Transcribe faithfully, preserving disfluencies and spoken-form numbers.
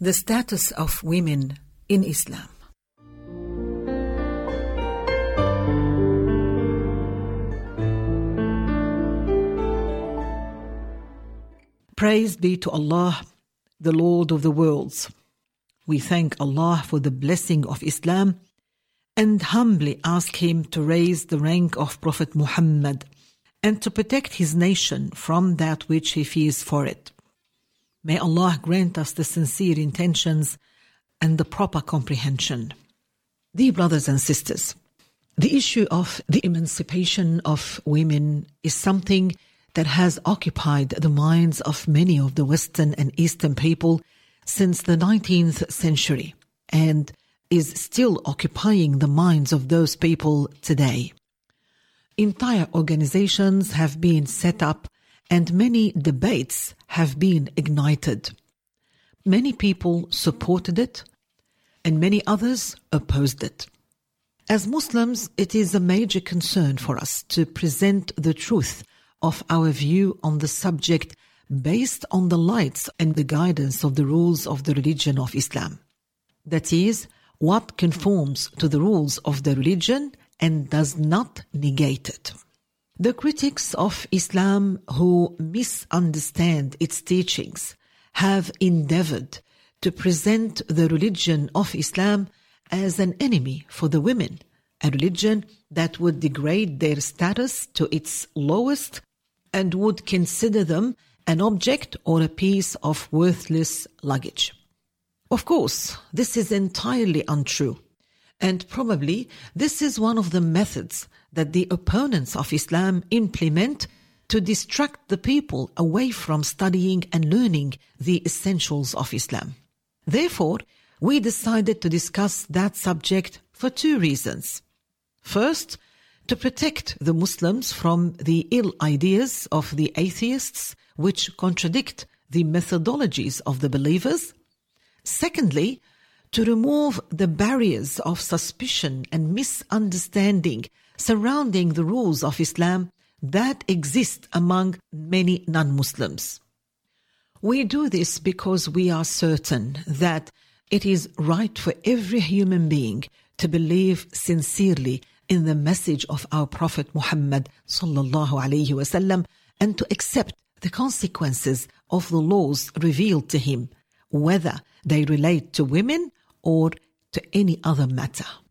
The status of women in Islam. Praise be to Allah, the Lord of the worlds. We thank Allah for the blessing of Islam and humbly ask Him to raise the rank of Prophet Muhammad and to protect his nation from that which he fears for it. May Allah grant us the sincere intentions and the proper comprehension. Dear brothers and sisters, the issue of the emancipation of women is something that has occupied the minds of many of the Western and Eastern people since the nineteenth century and is still occupying the minds of those people today. Entire organizations have been set up and many debates have been ignited. Many people supported it and many others opposed it. As Muslims, it is a major concern for us to present the truth of our view on the subject based on the lights and the guidance of the rules of the religion of Islam. That is, what conforms to the rules of the religion and does not negate it. The critics of Islam who misunderstand its teachings have endeavored to present the religion of Islam as an enemy for the women, a religion that would degrade their status to its lowest and would consider them an object or a piece of worthless luggage. Of course, this is entirely untrue, and probably this is one of the methods that the opponents of Islam implement to distract the people away from studying and learning the essentials of Islam. Therefore, we decided to discuss that subject for two reasons. First, to protect the Muslims from the ill ideas of the atheists which contradict the methodologies of the believers. Secondly, to remove the barriers of suspicion and misunderstanding surrounding the rules of Islam that exist among many non-Muslims. We do this because we are certain that it is right for every human being to believe sincerely in the message of our Prophet Muhammad sallallahu alaihi wasallam and to accept the consequences of the laws revealed to him, whether they relate to women or to any other matter.